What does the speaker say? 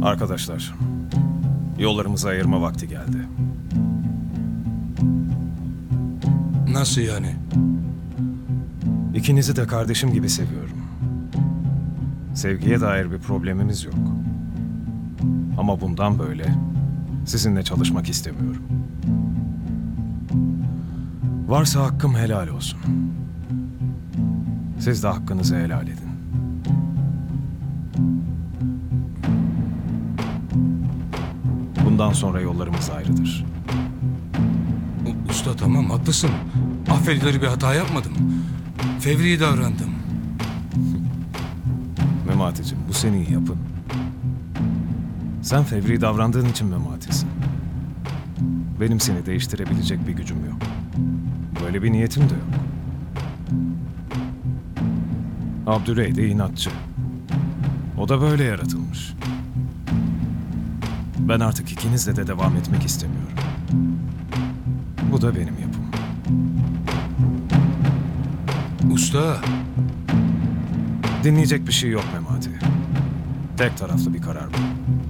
Arkadaşlar, yollarımızı ayırma vakti geldi. Nasıl yani? İkinizi de kardeşim gibi seviyorum. Sevgiye dair bir problemimiz yok. Ama bundan böyle sizinle çalışmak istemiyorum. Varsa hakkım helal olsun. Siz de hakkınızı helal edin. Bundan sonra yollarımız ayrıdır. Usta tamam haklısın. Affedilir bir hata yapmadım. Fevri davrandım. Memati'cim, bu senin yapın. Sen fevri davrandığın için Memati'sin. Benim seni değiştirebilecek bir gücüm yok. Böyle bir niyetim de yok. Abdüley de inatçı. O da böyle yaratılmış. Ben artık ikinizle de devam etmek istemiyorum. Bu da benim yapım. Usta, Dinleyecek bir şey yok Memati. Tek taraflı bir karar bu.